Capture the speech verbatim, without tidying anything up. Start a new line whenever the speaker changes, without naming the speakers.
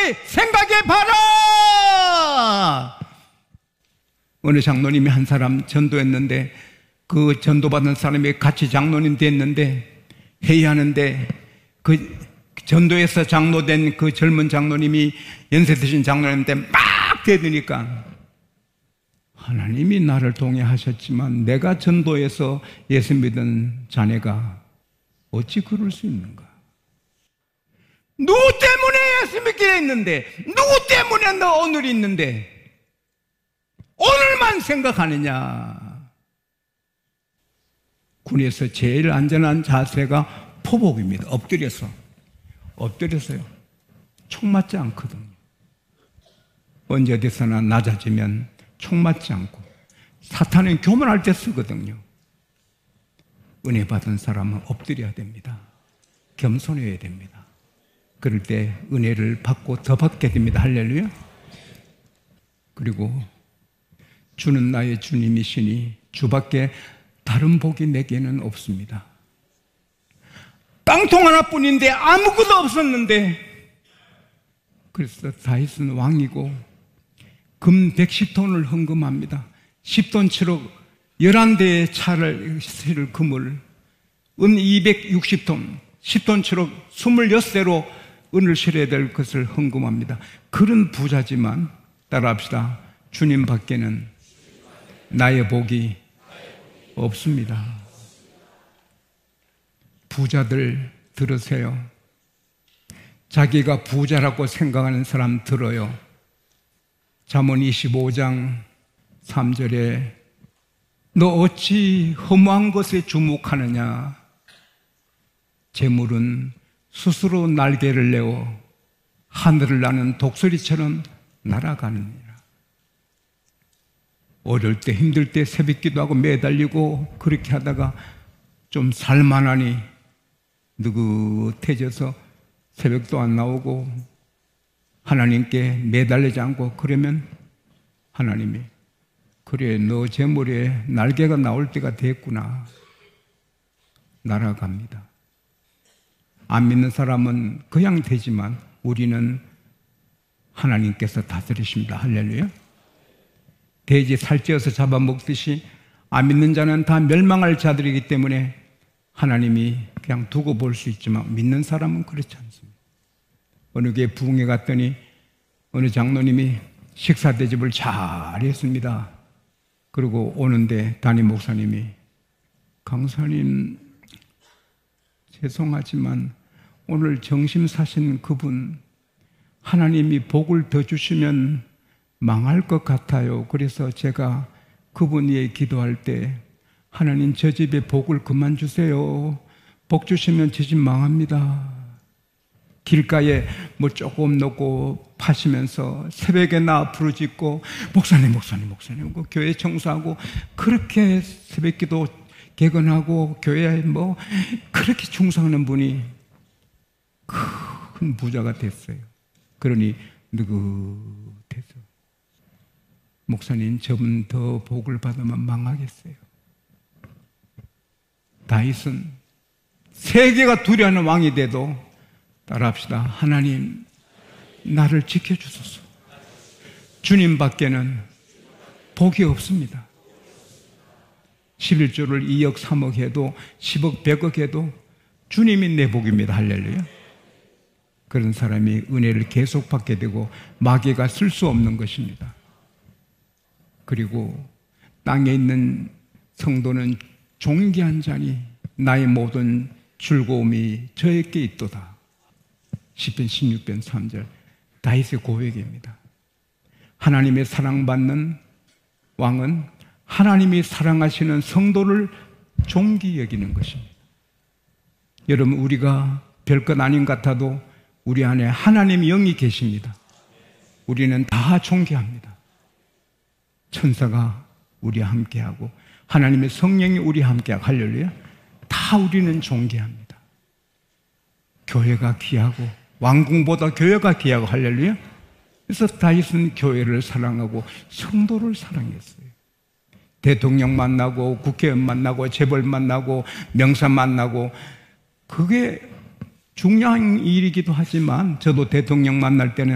생각해 봐라. 어느 장로님이 한 사람 전도했는데 그 전도받은 사람이 같이 장로님 됐는데 회의하는데 그 전도에서 장로된 그 젊은 장로님이 연세 드신 장로님한테 막 대드니까 하나님이 나를 통해 하셨지만 내가 전도해서 예수 믿은 자네가 어찌 그럴 수 있는가? 누구 때문에 예수 믿게 했는데, 누구 때문에 너 오늘 있는데 오늘만 생각하느냐? 군에서 제일 안전한 자세가 포복입니다. 엎드려서 엎드려서요. 총 맞지 않거든요. 언제 어디서나 낮아지면 총 맞지 않고 사탄은 교만할 때 쓰거든요. 은혜 받은 사람은 엎드려야 됩니다. 겸손해야 됩니다. 그럴 때 은혜를 받고 더 받게 됩니다. 할렐루야. 그리고 주는 나의 주님이시니 주밖에 다른 복이 내게는 없습니다. 땅통 하나뿐인데 아무것도 없었는데, 그래서 다윗은 왕이고 금 백십 톤을 헌금합니다. 십 톤치로 열한 대의 차를 실 금을, 은 이백육십 톤, 십 톤치로 이십육 대로 은을 실어야 될 것을 헌금합니다. 그런 부자지만 따라합시다. 주님 밖에는 나의 복이 없습니다. 부자들 들으세요. 자기가 부자라고 생각하는 사람 들어요. 잠언 이십오 장 삼 절에 너 어찌 허무한 것에 주목하느냐? 재물은 스스로 날개를 내어 하늘을 나는 독수리처럼 날아가느니라. 어릴 때 힘들 때 새벽기도 하고 매달리고 그렇게 하다가 좀 살만하니 느긋해져서 새벽도 안 나오고 하나님께 매달리지 않고 그러면 하나님이 그래 너 재물에 날개가 나올 때가 됐구나. 날아갑니다. 안 믿는 사람은 그냥 되지만 우리는 하나님께서 다스리십니다. 할렐루야. 돼지 살찌어서 잡아먹듯이 안 믿는 자는 다 멸망할 자들이기 때문에 하나님이 그냥 두고 볼 수 있지만 믿는 사람은 그렇지 않습니다. 어느 교회 부흥회 갔더니 어느 장로님이 식사 대접을 잘 했습니다. 그리고 오는데 담임 목사님이 강사님 죄송하지만 오늘 점심 사신 그분 하나님이 복을 더 주시면 망할 것 같아요. 그래서 제가 그분 위해 기도할 때 하나님 저 집에 복을 그만 주세요. 복 주시면 제 집 망합니다. 길가에 뭐 조금 놓고 파시면서 새벽에 나 부르짖고 목사님 목사님 목사님 그 교회 청소하고 그렇게 새벽기도 개건하고 교회에 뭐 그렇게 충성하는 분이 큰 부자가 됐어요. 그러니 느긋해서 목사님 저분 더 복을 받으면 망하겠어요. 다윗은 세계가 두려워하는 왕이 돼도 따라합시다. 하나님 나를 지켜주소서. 주님 밖에는 복이 없습니다. 십일 조를 이억 삼억 해도 십억 백억 해도 주님이 내 복입니다. 할렐루야. 그런 사람이 은혜를 계속 받게 되고 마귀가 쓸 수 없는 것입니다. 그리고 땅에 있는 성도는 존귀한 자니 나의 모든 즐거움이 저에게 있도다. 시편 십육 편 삼 절 다윗의 고백입니다. 하나님의 사랑받는 왕은 하나님이 사랑하시는 성도를 존귀 여기는 것입니다. 여러분 우리가 별것 아닌 것 같아도 우리 안에 하나님의 영이 계십니다. 우리는 다 존귀합니다. 천사가 우리와 함께하고 하나님의 성령이 우리와 함께하고 할렐루야. 다 우리는 존귀합니다. 교회가 귀하고 왕궁보다 교회가 귀하고 할렐루야. 그래서 다윗은 교회를 사랑하고 성도를 사랑했어요. 대통령 만나고 국회의원 만나고 재벌 만나고 명사 만나고 그게 중요한 일이기도 하지만 저도 대통령 만날 때는